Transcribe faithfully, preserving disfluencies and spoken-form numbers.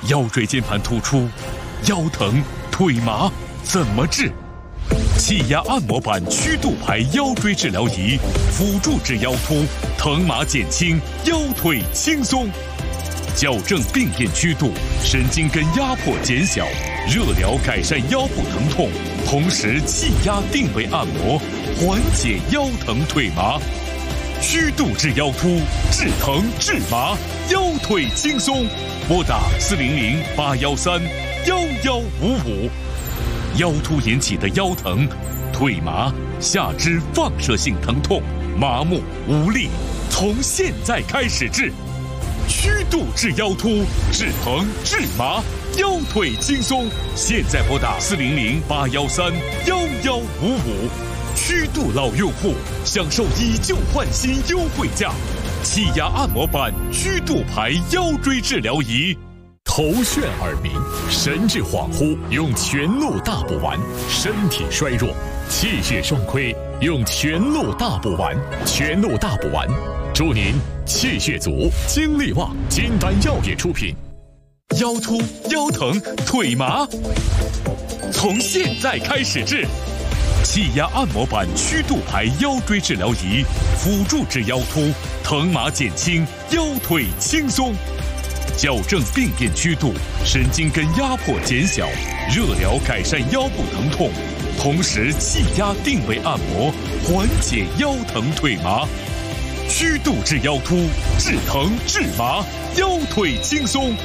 腰椎间盘突出、腰疼、腿麻怎么治？气压按摩板曲度牌腰椎治疗仪，辅助治腰突，疼麻减轻，腰腿轻松。矫正病变曲度，神经根压迫减小，热疗改善腰部疼痛，同时气压定位按摩，缓解腰疼腿麻。曲度治腰突，治疼治麻，腰腿轻松。拨打四零零八幺三幺幺五五。腰突引起的腰疼、腿麻、下肢放射性疼痛、麻木无力，从现在开始治。曲度治腰突，治疼治麻，腰腿轻松。现在拨打四零零八幺三幺幺五五。曲度老用户享受以旧换新优惠价，气压按摩板曲度牌腰椎治疗仪。 头眩耳鸣，神志恍惚，用全鹿大补丸；身体衰弱，气血双亏，用全鹿大补丸。全鹿大补丸，祝您气血足，精力旺。金丹药业出品。 腰突、腰疼、腿麻，从现在开始治。气压按摩板曲度牌腰椎治疗仪，辅助治腰突，疼麻减轻，腰腿轻松。矫正病变曲度，神经根压迫减小，热疗改善腰部疼痛，同时气压定位按摩，缓解腰疼腿麻。曲度治腰突，治疼治麻，腰腿轻松。